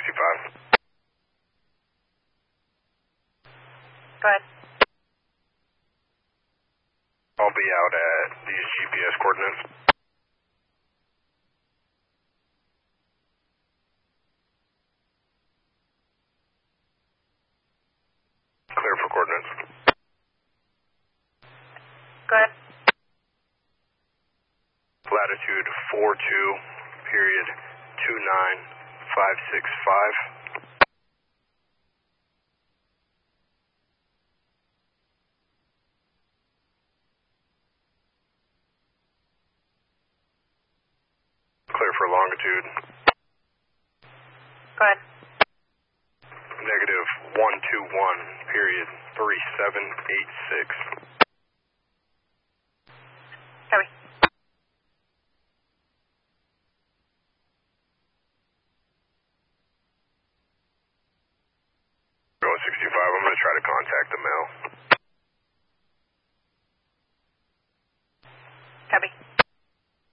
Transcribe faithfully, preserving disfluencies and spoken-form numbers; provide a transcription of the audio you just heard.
sixty-five. Go ahead. I'll be out at these G P S coordinates. Clear for coordinates. Go ahead. Latitude four two, period two nine five six five. Clear for longitude. Go ahead. Negative one two one, period three seven eight six.